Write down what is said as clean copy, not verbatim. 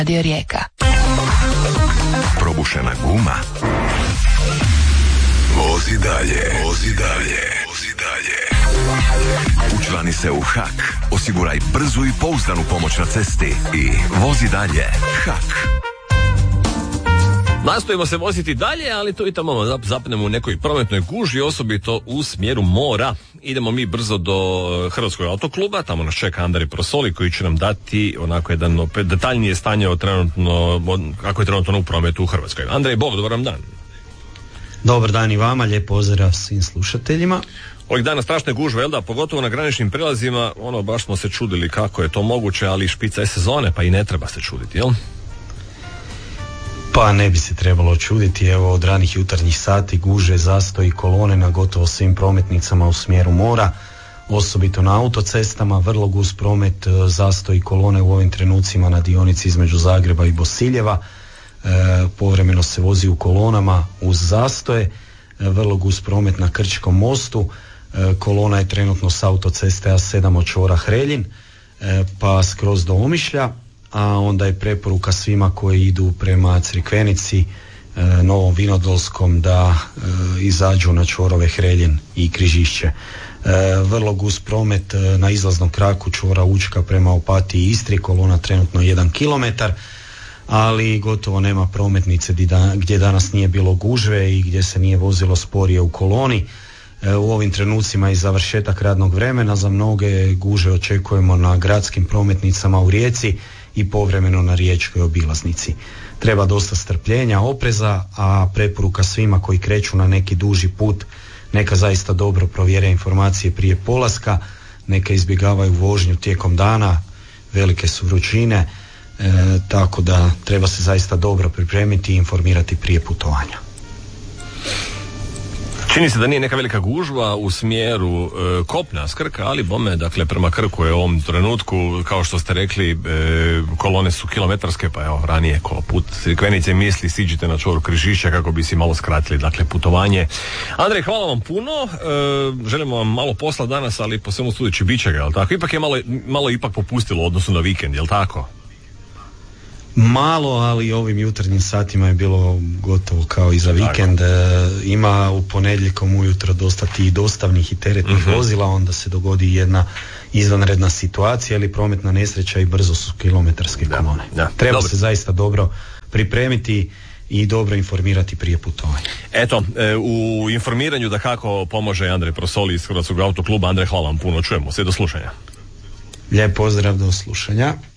Radio Rijeka. Probušena guma. Vozi dalje, vozi dalje, vozi dalje. Učlani se u HAK, osiguraj brzu i pouzdanu pomoć na cesti i vozi dalje. HAK. Nastojimo se voziti dalje, ali to i tamo zapnemo u nekoj prometnoj gužvi, osobito u smjeru mora. Idemo mi brzo do Hrvatskog autokluba, tamo nas čeka Andrej Prosoli koji će nam dati onako jedan opet detaljnije stanje o trenutno, kako je trenutno u prometu u Hrvatskoj. Andrej, Bog, dobar vam dan. Dobar dan i vama, lijep pozdrav svim slušateljima. Ovih dana strašne gužve, jel da, pogotovo na graničnim prelazima, baš smo se čudili kako je to moguće, ali špica je sezone, pa i ne treba se čuditi, jel? Pa ne bi se trebalo čuditi, evo od ranih jutarnjih sati guže, zastoji, kolone na gotovo svim prometnicama u smjeru mora, osobito na autocestama, vrlo gust promet, zastoji kolone u ovim trenucima na dionici između Zagreba i Bosiljeva, povremeno se vozi u kolonama uz zastoje, vrlo gust promet na Krčkom mostu, kolona je trenutno s autoceste A7 od čvora Hreljin pa skroz do Omišlja, a onda je preporuka svima koji idu prema Crikvenici, Novom Vinodolskom da izađu na čvorove Hreljin i Križišće. Vrlo gust promet na izlaznom kraku čvora Učka prema Opatiji i Istri, kolona trenutno 1 km, ali gotovo nema prometnice gdje danas nije bilo gužve i gdje se nije vozilo sporije u koloni. U ovim trenucima i završetak radnog vremena, za mnoge guže očekujemo na gradskim prometnicama u Rijeci i povremeno na riječkoj obilaznici. Treba dosta strpljenja, opreza, a preporuka svima koji kreću na neki duži put, neka zaista dobro provjere informacije prije polaska, neka izbjegavaju vožnju tijekom dana, velike su vrućine, tako da treba se zaista dobro pripremiti i informirati prije putovanja. Čini se da nije neka velika gužva u smjeru kopna s Krka, ali bome, dakle, prema Krku je u ovom trenutku, kao što ste rekli, kolone su kilometarske, pa evo, ranije ko put Crikvenice misli, siđite na čvoru Križišća kako bi si malo skratili, dakle, putovanje. Andrej, hvala vam puno, želimo vam malo posla danas, ali po svemu sudeći bit će ga, jel tako? Ipak je malo ipak popustilo u odnosu na vikend, jel tako? Malo, ali ovim jutarnjim satima je bilo gotovo kao i za vikend. Ima u ponedjeljkom ujutro dosta tih dostavnih i teretnih vozila, onda se dogodi jedna izvanredna situacija ili prometna nesreća i brzo su kilometarske kolone. Treba dobro se zaista dobro pripremiti i dobro informirati prije putovanja. Eto, u informiranju da kako pomože Andrej Prosoli iz Hrvatskog autokluba. Andrej, hvala vam puno, čujemo se, do slušanja. Lijep pozdrav, do slušanja.